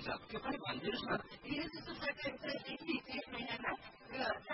छ त्यो पनि भनिदिनुहोस् न। यो जस्तो सरकारी चाहिँ 1 महिनामा